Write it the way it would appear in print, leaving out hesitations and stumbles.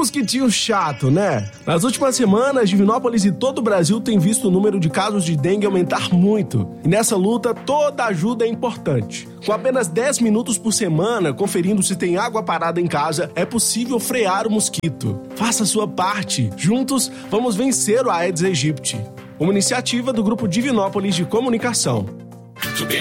mosquitinho chato, né? Nas últimas semanas, Divinópolis e todo o Brasil têm visto o número de casos de dengue aumentar muito. E nessa luta, toda ajuda é importante. Com apenas 10 minutos por semana, conferindo se tem água parada em casa, é possível frear o mosquito. Faça a sua parte. Juntos, vamos vencer o Aedes aegypti. Uma iniciativa do Grupo Divinópolis de Comunicação.